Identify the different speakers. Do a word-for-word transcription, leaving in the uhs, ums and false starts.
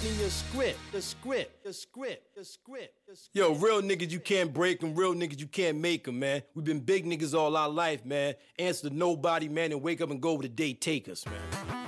Speaker 1: me your script, the script, the script, the script, the script. Yo, real niggas you can't break them, real niggas you can't make them, man. We've been big niggas all our life, man. Answer to nobody, man, and wake up and go where the day take us, man.